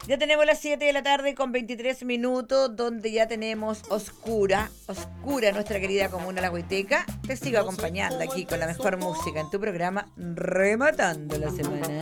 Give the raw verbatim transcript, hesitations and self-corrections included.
Ya tenemos las siete de la tarde con veintitrés minutos, donde ya tenemos oscura, oscura nuestra querida comuna La Huiteca. Te sigo acompañando aquí con la mejor música en tu programa Rematando la Semana.